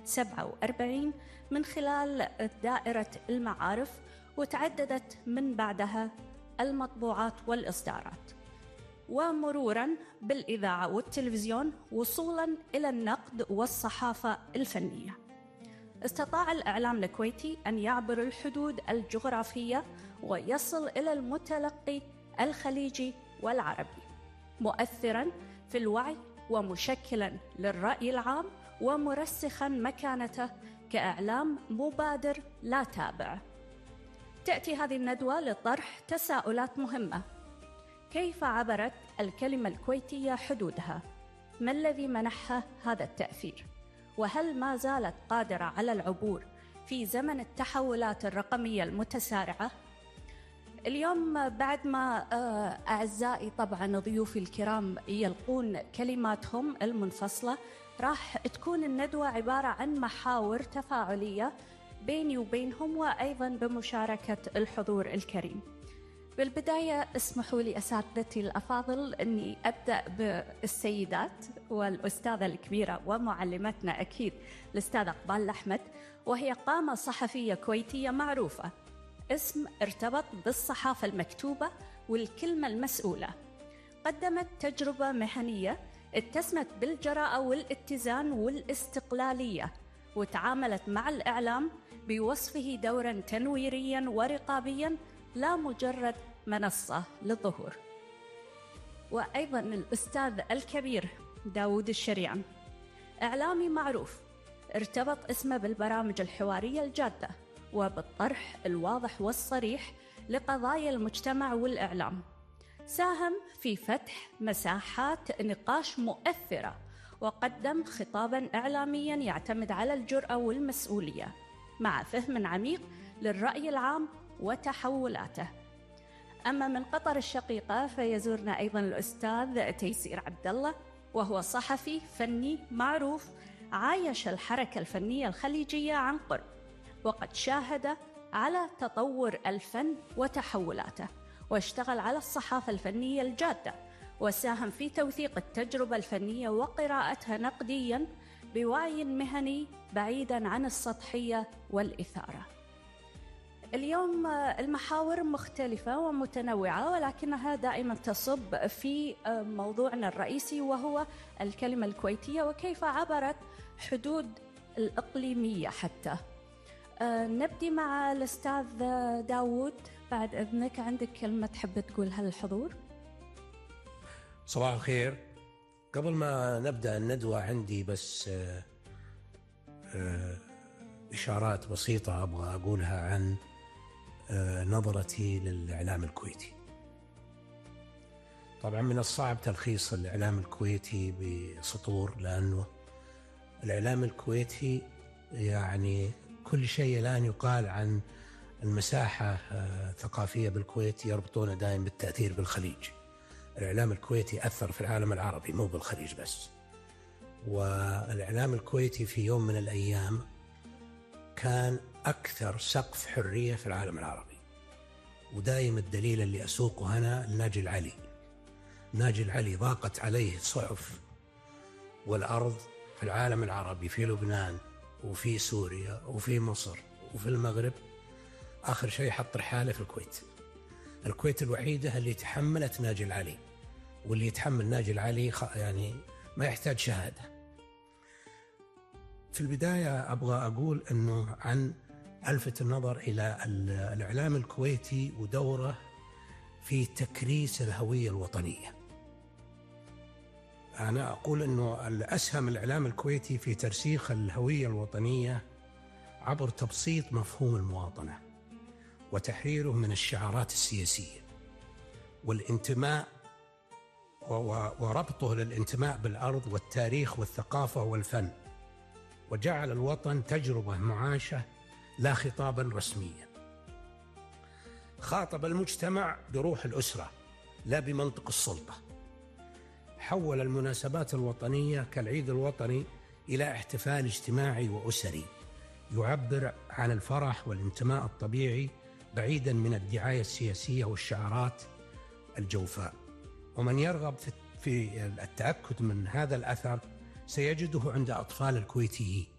1947 من خلال دائرة المعارف، وتعددت من بعدها المطبوعات والإصدارات، ومروراً بالإذاعة والتلفزيون وصولاً إلى النقد والصحافة الفنية. استطاع الإعلام الكويتي أن يعبر الحدود الجغرافية ويصل إلى المتلقي الخليجي والعربي، مؤثراً في الوعي ومشكلاً للرأي العام، ومرسخاً مكانته كإعلام مبادر لا تابع. تأتي هذه الندوة لطرح تساؤلات مهمة: كيف عبرت الكلمة الكويتية حدودها؟ ما الذي منحها هذا التأثير؟ وهل ما زالت قادرة على العبور في زمن التحولات الرقمية المتسارعة؟ اليوم بعد ما أعزائي طبعا ضيوفي الكرام يلقون كلماتهم المنفصلة، راح تكون الندوة عبارة عن محاور تفاعلية بيني وبينهم، وأيضا بمشاركة الحضور الكريم. بالبداية اسمحوا لي أساتذتي الأفاضل أني أبدأ بالسيدات، والأستاذة الكبيرة ومعلمتنا أكيد الأستاذة قبال الأحمد، وهي قامة صحفية كويتية معروفة، اسم ارتبط بالصحافة المكتوبة والكلمة المسؤولة. قدمت تجربة مهنية اتسمت بالجراءة والاتزان والاستقلالية، وتعاملت مع الإعلام بوصفه دورا تنويريا ورقابيا لا مجرد منصة للظهور. وأيضا الأستاذ الكبير داود الشريعن، إعلامي معروف ارتبط اسمه بالبرامج الحوارية الجادة وبالطرح الواضح والصريح لقضايا المجتمع والإعلام. ساهم في فتح مساحات نقاش مؤثرة، وقدم خطاباً إعلامياً يعتمد على الجرأة والمسؤولية مع فهم عميق للرأي العام وتحولاته. أما من قطر الشقيقة فيزورنا أيضاً الأستاذ تيسير عبد الله، وهو صحفي فني معروف عايش الحركة الفنية الخليجية عن قرب، وقد شاهد على تطور الفن وتحولاته، واشتغل على الصحافة الفنية الجادة، وساهم في توثيق التجربة الفنية وقراءتها نقدياً بوعي مهني بعيداً عن السطحية والإثارة. اليوم المحاور مختلفة ومتنوعة، ولكنها دائماً تصب في موضوعنا الرئيسي، وهو الكلمة الكويتية وكيف عبرت حدود الإقليمية حتى. نبدي مع الأستاذ داود، بعد إذنك عندك كلمة تحب تقولها للحضور؟ صباح الخير. قبل ما نبدأ الندوة عندي بس إشارات بسيطة أبغى أقولها عن نظرتي للإعلام الكويتي. طبعا من الصعب تلخيص الإعلام الكويتي بسطور، لأنه الإعلام الكويتي يعني كل شيء الآن يقال عن المساحة الثقافية بالكويت يربطونه دائما بالتأثير بالخليج. الإعلام الكويتي أثر في العالم العربي مو بالخليج بس، والإعلام الكويتي في يوم من الأيام كان أكثر سقف حرية في العالم العربي. ودائما الدليل اللي أسوقه هنا ناجي العلي. ناجي العلي ضاقت عليه الصحف والأرض في العالم العربي، في لبنان وفي سوريا وفي مصر وفي المغرب، آخر شيء حط رحاله في الكويت. الكويت الوحيدة اللي تحملت ناجي العلي، واللي يتحمل ناجي العلي يعني ما يحتاج شهادة. في البداية أبغى أقول أنه ألفت النظر إلى الإعلام الكويتي ودوره في تكريس الهوية الوطنية. أنا أقول أنه أسهم الإعلام الكويتي في ترسيخ الهوية الوطنية عبر تبسيط مفهوم المواطنة وتحريره من الشعارات السياسية والانتماء، وربطه للانتماء بالأرض والتاريخ والثقافة والفن، وجعل الوطن تجربة معاشة لا خطابا رسميا. خاطب المجتمع بروح الأسرة لا بمنطق السلطة. حول المناسبات الوطنية كالعيد الوطني إلى احتفال اجتماعي وأسري يعبر عن الفرح والانتماء الطبيعي بعيدا من الدعاية السياسية والشعارات الجوفاء. ومن يرغب في التأكد من هذا الأثر سيجده عند أطفال الكويتيين